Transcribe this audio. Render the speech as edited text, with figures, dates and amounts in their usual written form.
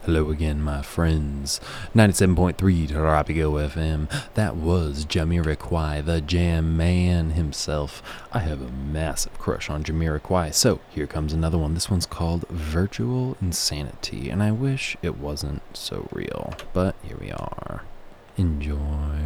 Hello again, my friends. 97.3 Tropico FM. That was Jamiroquai, the Jam Man himself. I have a massive crush on Jamiroquai, so here comes another one. This one's called Virtual Insanity, and I wish it wasn't so real, but here we are. Enjoy.